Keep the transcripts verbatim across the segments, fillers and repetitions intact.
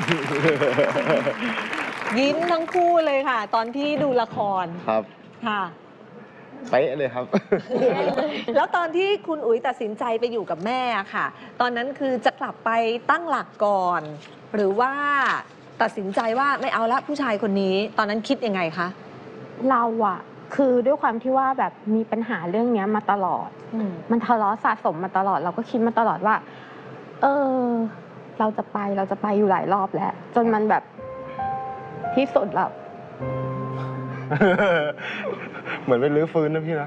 ยิ้มทั้งคู่เลยค่ะ ตอนที่ดูละครครับค่ะเป๊ะเลยครับแล้วตอนที่คุณอุ๋ยตัดสินใจไปอยู่กับแม่ค่ะ ตอนนั้นคือจะกลับไปตั้งหลักก่อน หรือว่าตัดสินใจว่าไม่เอาละผู้ชายคนนี้ ตอนนั้นคิดยังไงคะเราอะคือด้วยความที่ว่าแบบมีปัญหาเรื่องนี้มาตลอดมันทะเลาะสะสมมาตลอดเราก็คิดมาตลอดว่าเออเราจะไปเราจะไปอยู่หลายรอบแล้วจนมันแบบที่สุดแล้วเหมือนเป็นรื้อฟื้นนะพี่นะ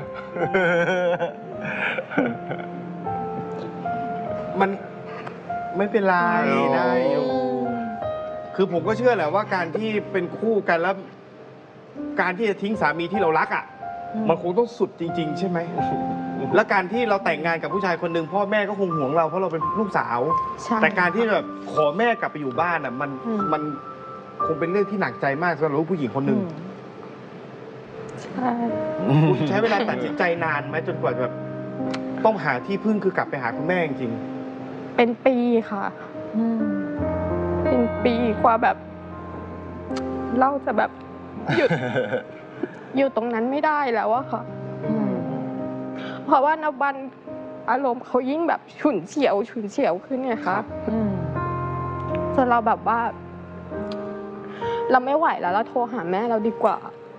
มันไม่เป็นไรได้อยู่คือผมก็เชื่อแหละว่าการที่เป็นคู่กันแล้วการที่จะทิ้งสามีที่เรารักอ่ะมันคงต้องสุดจริงๆใช่ไหมและการที่เราแต่งงานกับผู้ชายคนหนึ่งพ่อแม่ก็คงห่วงเราเพราะเราเป็นลูกสาวแต่การที่แบบขอแม่กลับไปอยู่บ้านอ่ะมันมันคงเป็นเรื่องที่หนักใจมากสำหรับผู้หญิงคนหนึ่งใช่คุณใช้เวลาตัดสินใจนานไหมจนกว่าแบบต้องหาที่พึ่งคือกลับไปหาคุณแม่จริงเป็นปีค่ะเป็นปีกว่าแบบเราจะแบบหยุดอยู่ตรงนั้นไม่ได้แล้วอะค่ะเพราะว่านบันอารมณ์เขายิ่งแบบฉุนเฉียวฉุนเฉียวขึ้นไงคะจนเราแบบว่าเราไม่ไหวแล้วเราโทรหาแม่เราดีกว่า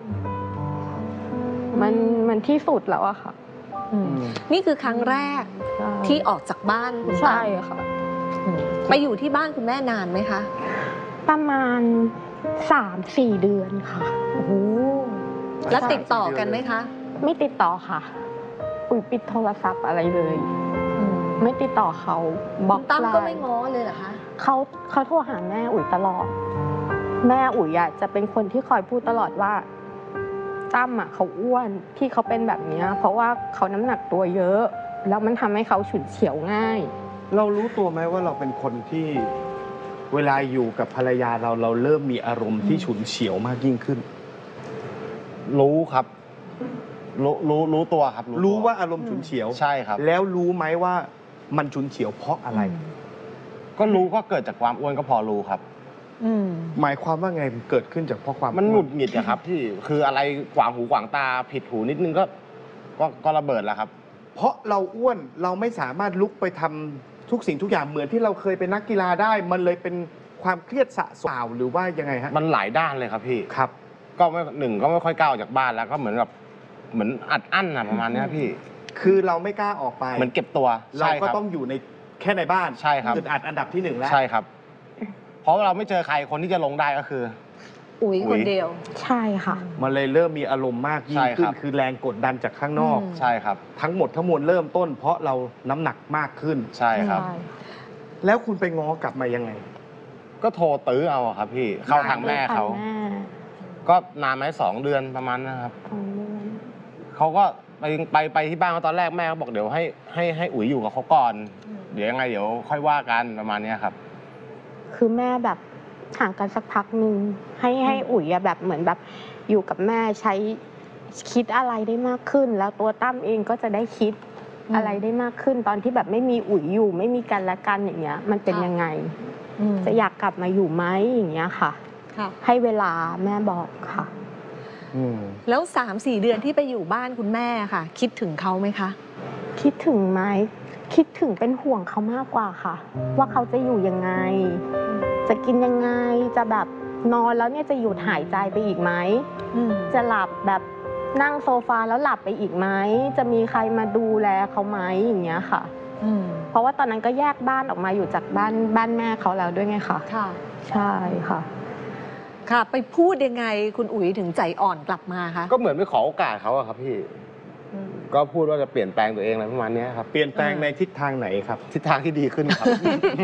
มันมันที่สุดแล้วอะค่ะนี่คือครั้งแรกที่ออกจากบ้านคุณใช่ค่ะไปอยู่ที่บ้านคุณแม่นานไหมคะประมาณสามสี่เดือนค่ะโอ้โหแล้วติดต่อกันไหมคะไม่ติดต่อค่ะอุ๋ยปิดโทรศัพท์อะไรเลยไม่ติดต่อเขาบล็อกไลน์ตั้มก็ไม่ง้อเลยเหรอคะเขาเขาโทรหาแม่อุ๋ยตลอดแม่อุ๋ยอ่ะจะเป็นคนที่คอยพูดตลอดว่าตั้มอ่ะเขาอ้วนที่เขาเป็นแบบนี้เพราะว่าเขาน้ำหนักตัวเยอะแล้วมันทำให้เขาฉุนเฉียวง่ายเรารู้ตัวไหมว่าเราเป็นคนที่เวลาอยู่กับภรรยาเราเราเริ่มมีอารมณ์ที่ฉุนเฉียวมากยิ่งขึ้นรู้ครับรู้รู้รู้ตัวครับรู้ว่าอารมณ์ฉุนเฉียวใช่ครับแล้วรู้ไหมว่ามันฉุนเฉียวเพราะอะไรก็รู้ก็เกิดจากความอ้วนก็พอรู้ครับหมายความว่าไงเกิดขึ้นจากเพราะความมันหงุดหงิดอะครับที่คืออะไรขวางหูขวางตาผิดหูนิดนึงก็ก็ก็ระเบิดแล้วครับเพราะเราอ้วนเราไม่สามารถลุกไปทำทุกสิ่งทุกอย่างเหมือนที่เราเคยเป็นนักกีฬาได้มันเลยเป็นความเครียดสะสมหรือว่ายังไงฮะมันหลายด้านเลยครับพี่ครับก็ไม่หนึ่งก็ไม่ค่อยกล้าออกจากบ้านแล้วก็เหมือนกับเหมือนอัดอั้นอะประมาณนี้พี่คือเราไม่กล้าออกไปเหมือนเก็บตัวเราก็ต้องอยู่ในแค่ในบ้านใช่ครับอึดอัดอันดับที่หนึ่งแล้วใช่ครับเพราะเราไม่เจอใครคนที่จะลงได้ก็คืออุ๋ยคนเดียวใช่ค่ะมันเลยเริ่มมีอารมณ์มากยิ่งขึ้นคือแรงกดดันจากข้างนอกใช่ครับทั้งหมดทั้งมวลเริ่มต้นเพราะเราน้ำหนักมากขึ้นใช่ครับแล้วคุณไปง้อกลับมายังไงก็โทรตื้อเอาครับพี่เข้าทางแม่เขาก็นานไหมสองเดือนประมาณนะครับเขาก็ไปไปไปที่บ้านเขาตอนแรกแม่เขาบอกเดี๋ยวให้ให้ให้อุ๋ยอยู่กับเขาก่อนเดี๋ยวยังไงเดี๋ยวค่อยว่ากันประมาณนี้ครับคือแม่แบบห่างกันสักพักหนึ่งให้ให้อุ๋ยแบบเหมือนแบบอยู่กับแม่ใช้คิดอะไรได้มากขึ้นแล้วตัวตั้มเองก็จะได้คิดอะไรได้มากขึ้นตอนที่แบบไม่มีอุ๋ยอยู่ไม่มีกันและกันอย่างเงี้ยมันเป็นยังไงจะอยากกลับมาอยู่ไหมอย่างเงี้ยค่ะให้เวลาแม่บอกค่ะแล้วสามสี่เดือนที่ไปอยู่บ้านคุณแม่ค่ะคิดถึงเขาไหมคะคิดถึงไหมคิดถึงเป็นห่วงเขามากกว่าค่ะว่าเขาจะอยู่ยังไงจะกินยังไงจะแบบนอนแล้วเนี่ยจะหยุดหายใจไปอีกไหมจะหลับแบบนั่งโซฟาแล้วหลับไปอีกไหมจะมีใครมาดูแลเขาไหมอย่างเงี้ยค่ะเพราะว่าตอนนั้นก็แยกบ้านออกมาอยู่จากบ้านบ้านแม่เขาแล้วด้วยไงคะค่ะใช่ค่ะค่ะไปพูดยังไงคุณอุ๋ยถึงใจอ่อนกลับมาคะก็เหมือนไปขอโอกาสเขาอะครับพี่ก็พูดว่าจะเปลี่ยนแปลงตัวเองอะไรประมาณนี้ครับเปลี่ยนแปลงในทิศทางไหนครับทิศทางที่ดีขึ้นครับ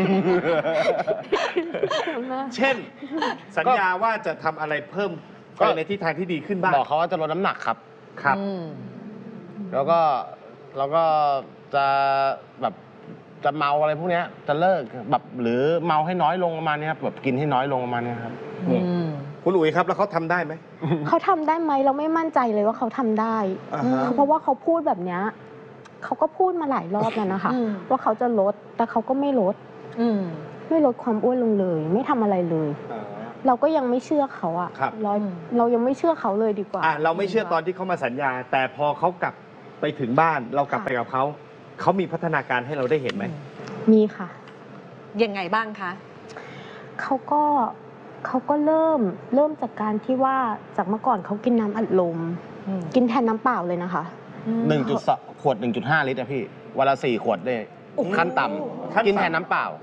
เช่นสัญญาว่าจะทำอะไรเพิ่มก็ในทิศทางที่ดีขึ้นบ้างบอกเขาว่าจะลดน้ำหนักครับครับแล้วก็แล้วก็จะแบบจะเมาอะไรพวกนี้จะเลิกแบบหรือเมาให้น้อยลงประมาณนี้ครับแบบกินให้น้อยลงประมาณนี้ครับคุณอุ๋ยครับแล้วเขาทำได้ไหมเขาทำได้ไหมเราไม่มั่นใจเลยว่าเขาทำได้เพราะว่าเขาพูดแบบนี้เขาก็พูดมาหลายรอบแล้วนะคะว่าเขาจะลดแต่เขาก็ไม่ลดไม่ลดความอ้วนลงเลย ไม่ทำอะไรเลย เราก็ยังไม่เชื่อเขาอะครับเราเรายังไม่เชื่อเขาเลยดีกว่าอ่ะเราไม่เชื่อตอนที่เขามาสัญญา แต่พอเขากลับไปถึงบ้านเรากลับค่ะไปกับเขาเขามีพัฒนาการให้เราได้เห็นไหมมีค่ะยังไงบ้างคะเขาก็เขาก็เริ่มเริ่มจากการที่ว่าจากเมื่อก่อนเขากินน้ำอัดลมอืมกินแทนน้ำเปล่าเลยนะคะหนึ่งจุดสองขวดหนึ่งจุดห้าลิตรอะพี่วันละสี่ขวดเลยโอ้โหขั้นต่ขั้นำกินต่ำแทนน้ำเปล่า